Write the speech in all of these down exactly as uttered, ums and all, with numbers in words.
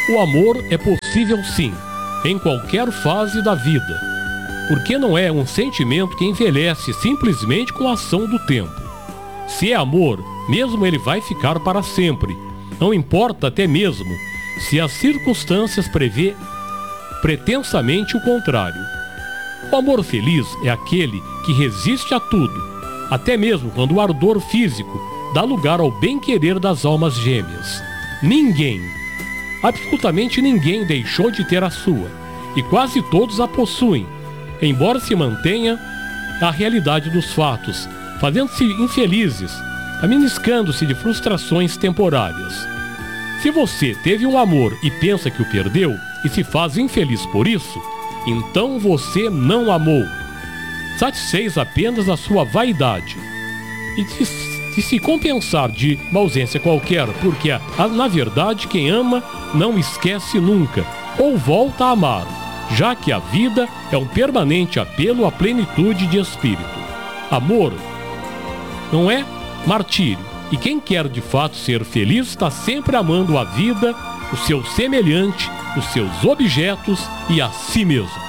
O amor é possível sim, em qualquer fase da vida, porque não é um sentimento que envelhece simplesmente com a ação do tempo. Se é amor, mesmo ele vai ficar para sempre, não importa até mesmo se as circunstâncias prevê pretensamente o contrário. O amor feliz é aquele que resiste a tudo, até mesmo quando o ardor físico dá lugar ao bem-querer das almas gêmeas. Ninguém, absolutamente ninguém deixou de ter a sua, e quase todos a possuem, embora se mantenha a realidade dos fatos, fazendo-se infelizes, ameniscando-se de frustrações temporárias. Se você teve um amor e pensa que o perdeu e se faz infeliz por isso, então você não amou. Satisfez apenas a sua vaidade. E se, e se compensar de uma ausência qualquer, porque a, na verdade quem ama não esquece nunca, ou volta a amar, já que a vida é um permanente apelo à plenitude de espírito. Amor não é martírio, e quem quer de fato ser feliz está sempre amando a vida, o seu semelhante, os seus objetos e a si mesmo.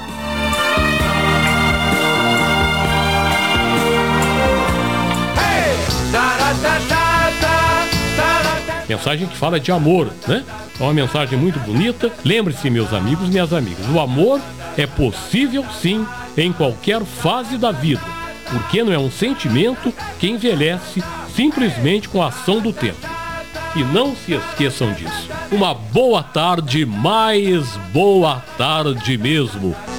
Mensagem que fala de amor, né? É uma mensagem muito bonita. Lembre-se, meus amigos e minhas amigas, o amor é possível sim em qualquer fase da vida, porque não é um sentimento que envelhece simplesmente com a ação do tempo. E não se esqueçam disso. Uma boa tarde, mais boa tarde mesmo.